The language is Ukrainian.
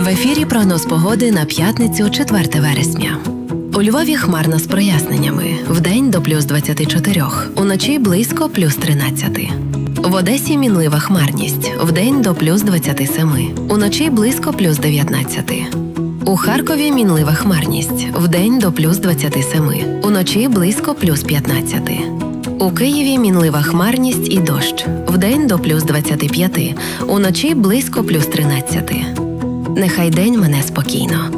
В ефірі прогноз погоди на п'ятницю, 4 вересня. У Львові хмарно з проясненнями. Вдень до плюс 24, уночі близько плюс 13. В Одесі мінлива хмарність. Вдень до плюс 27, уночі близько плюс 19. У Харкові мінлива хмарність. Вдень до плюс 27, уночі близько плюс 15. У Києві мінлива хмарність і дощ. Вдень до плюс 25, уночі близько плюс 13. Нехай день мине спокійно.